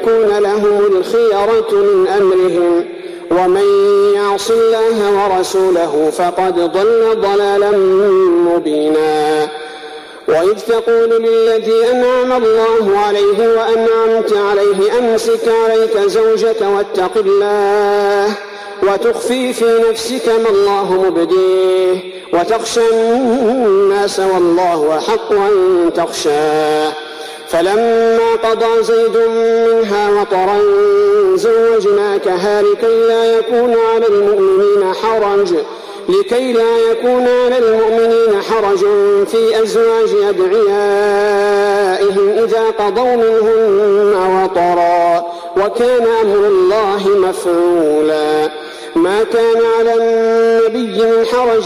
يكون لهم الخيرة من أمرهم ومن يعص الله ورسوله فقد ضل ضلالا مبينا. وإذ تقول للذي أنعم الله عليه وأنعمت عليه أمسك عليك زوجك واتق الله وتخفي في نفسك ما الله مبديه وتخشى الناس والله أحق أن تخشاه. فلما قضى زيد منها وطرا زوجناكها لكي لا يكون على المؤمنين حرج في أزواج أدعيائهم إذا قضوا منهن وطرا وكان أمر الله مفعولا. ما كان على النبي من حرج